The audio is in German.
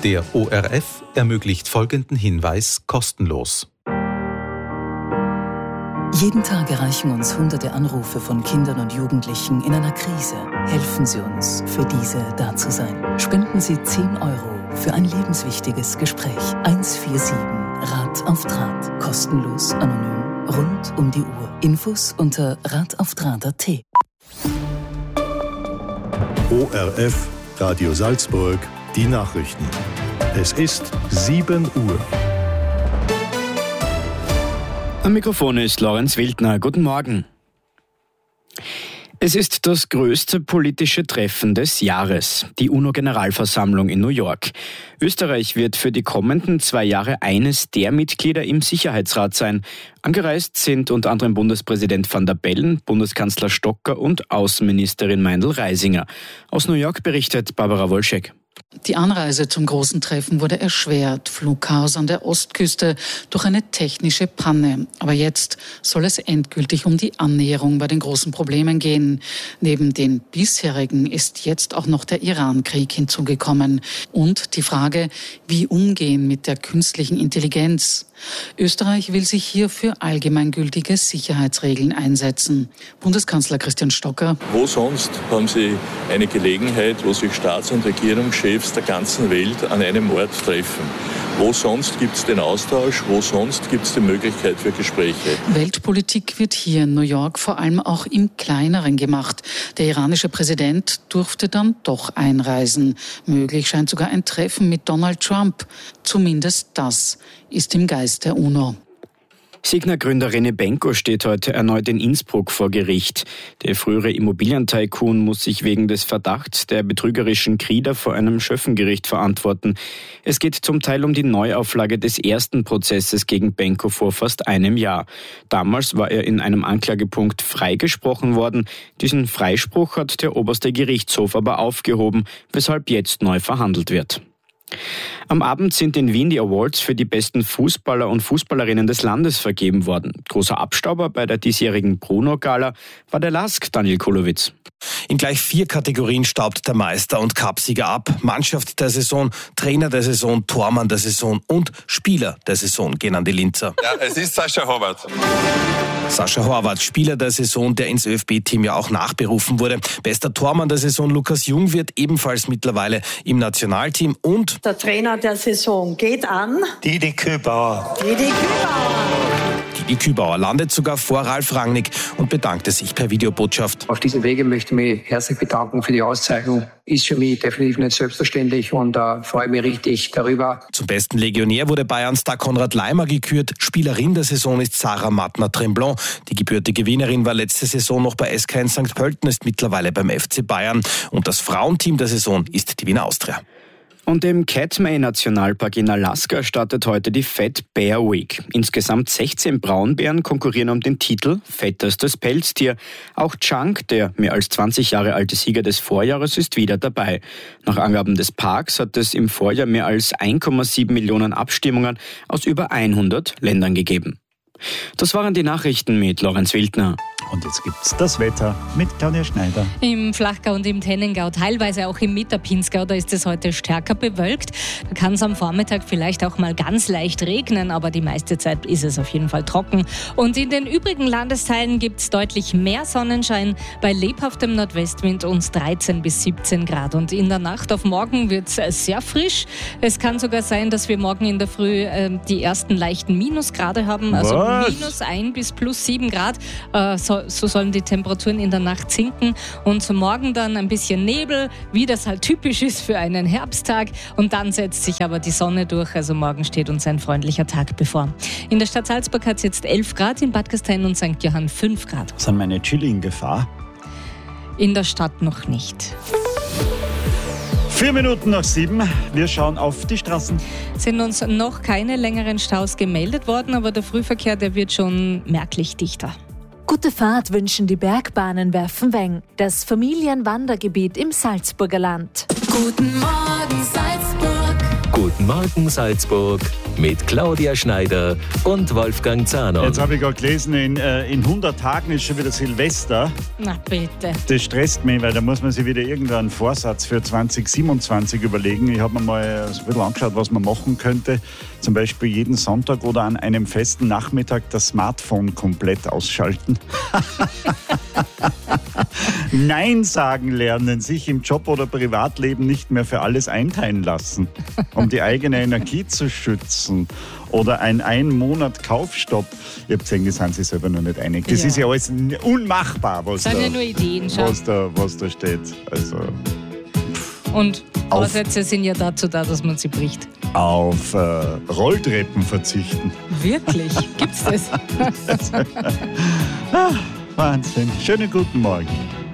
Der ORF ermöglicht folgenden Hinweis kostenlos. Jeden Tag erreichen uns hunderte Anrufe von Kindern und Jugendlichen in einer Krise. Helfen Sie uns, für diese da zu sein. Spenden Sie 10 € für ein lebenswichtiges Gespräch. 147 Rat auf Draht. Kostenlos, anonym, rund um die Uhr. Infos unter rataufdraht.at. ORF, Radio Salzburg, die Nachrichten. Es ist 7 Uhr. Am Mikrofon ist Lorenz Wildner. Guten Morgen. Es ist das größte politische Treffen des Jahres, die UNO-Generalversammlung in New York. Österreich wird für die kommenden 2 Jahre eines der Mitglieder im Sicherheitsrat sein. Angereist sind unter anderem Bundespräsident Van der Bellen, Bundeskanzler Stocker und Außenministerin Meindl-Reisinger. Aus New York berichtet Barbara Wolschek. Die Anreise zum großen Treffen wurde erschwert. Flugchaos an der Ostküste durch eine technische Panne. Aber jetzt soll es endgültig um die Annäherung bei den großen Problemen gehen. Neben den bisherigen ist jetzt auch noch der Iran-Krieg hinzugekommen. Und die Frage, wie umgehen mit der künstlichen Intelligenz. Österreich will sich hier für allgemeingültige Sicherheitsregeln einsetzen. Bundeskanzler Christian Stocker. Wo sonst haben Sie eine Gelegenheit, wo sich Staats- und Regierungschefs der ganzen Welt an einem Ort treffen? Wo sonst gibt es den Austausch? Wo sonst gibt es die Möglichkeit für Gespräche? Weltpolitik wird hier in New York vor allem auch im Kleineren gemacht. Der iranische Präsident durfte dann doch einreisen. Möglich scheint sogar ein Treffen mit Donald Trump. Zumindest das ist im Geist der UNO. Signa-Gründer René Benko steht heute erneut in Innsbruck vor Gericht. Der frühere Immobilientycoon muss sich wegen des Verdachts der betrügerischen Krieder vor einem Schöffengericht verantworten. Es geht zum Teil um die Neuauflage des ersten Prozesses gegen Benko vor fast einem Jahr. Damals war er in einem Anklagepunkt freigesprochen worden. Diesen Freispruch hat der oberste Gerichtshof aber aufgehoben, weshalb jetzt neu verhandelt wird. Am Abend sind in Wien die Awards für die besten Fußballer und Fußballerinnen des Landes vergeben worden. Großer Abstauber bei der diesjährigen Bruno-Gala war der LASK Daniel Kulowitz. In gleich 4 Kategorien staubt der Meister und Cupsieger ab. Mannschaft der Saison, Trainer der Saison, Tormann der Saison und Spieler der Saison gehen an die Linzer. Ja, es ist Sascha Horvath. Sascha Horvath, Spieler der Saison, der ins ÖFB-Team ja auch nachberufen wurde. Bester Tormann der Saison, Lukas Jung, wird ebenfalls mittlerweile im Nationalteam. Und der Trainer der Saison geht an Didi Kübauer. Didi Kübauer landet sogar vor Ralf Rangnick und bedankte sich per Videobotschaft. Auf diesem Wege möchte ich mich herzlich bedanken für die Auszeichnung. Ist für mich definitiv nicht selbstverständlich und freue mich richtig darüber. Zum besten Legionär wurde Bayern-Star Konrad Laimer gekürt. Spielerin der Saison ist Sarah Mattner-Tremblon. Die gebürtige Wienerin war letzte Saison noch bei SK in St. Pölten, ist mittlerweile beim FC Bayern. Und das Frauenteam der Saison ist die Wiener Austria. Und im Katmai-Nationalpark in Alaska startet heute die Fat Bear Week. Insgesamt 16 Braunbären konkurrieren um den Titel fettestes Pelztier. Auch Chunk, der mehr als 20 Jahre alte Sieger des Vorjahres, ist wieder dabei. Nach Angaben des Parks hat es im Vorjahr mehr als 1,7 Millionen Abstimmungen aus über 100 Ländern gegeben. Das waren die Nachrichten mit Lorenz Wildner. Und jetzt gibt's das Wetter mit Claudia Schneider. Im Flachgau und im Tennengau, teilweise auch im Mitterpinsgau, da ist es heute stärker bewölkt. Da kann es am Vormittag vielleicht auch mal ganz leicht regnen, aber die meiste Zeit ist es auf jeden Fall trocken. Und in den übrigen Landesteilen gibt's deutlich mehr Sonnenschein bei lebhaftem Nordwestwind und 13 bis 17 Grad. Und in der Nacht auf morgen wird's sehr frisch. Es kann sogar sein, dass wir morgen in der Früh die ersten leichten Minusgrade haben, also minus 1 bis plus 7 Grad. So sollen die Temperaturen in der Nacht sinken und morgen dann ein bisschen Nebel, wie das halt typisch ist für einen Herbsttag, und dann setzt sich aber die Sonne durch, also morgen steht uns ein freundlicher Tag bevor. In der Stadt Salzburg hat es jetzt 11 Grad, in Bad Gastein und St. Johann 5 Grad. Sind meine Chili in Gefahr? In der Stadt noch nicht. 4 Minuten nach 7. Wir schauen auf die Straßen. Sind uns noch keine längeren Staus gemeldet worden, aber der Frühverkehr, der wird schon merklich dichter. Gute Fahrt wünschen die Bergbahnen Werfenweng, das Familienwandergebiet im Salzburger Land. Guten Morgen Salzburg. Guten Morgen Salzburg mit Claudia Schneider und Wolfgang Zahner. Jetzt habe ich gerade gelesen, in 100 Tagen ist schon wieder Silvester. Na bitte. Das stresst mich, weil da muss man sich wieder irgendeinen Vorsatz für 2027 überlegen. Ich habe mir mal ein bisschen angeschaut, was man machen könnte. Zum Beispiel jeden Sonntag oder an einem festen Nachmittag das Smartphone komplett ausschalten. Nein sagen lernen, sich im Job oder Privatleben nicht mehr für alles einteilen lassen, um die eigene Energie zu schützen. Oder ein Monat Kaufstopp. Ich habe gesehen, das sind sie selber noch nicht einig. Das ist ja alles unmachbar, was das sind ja nur Ideen, schau. Was da steht. Also, und Vorsätze sind ja dazu da, dass man sie bricht. Auf Rolltreppen verzichten. Wirklich? Gibt's das? Wahnsinn. Schönen guten Morgen.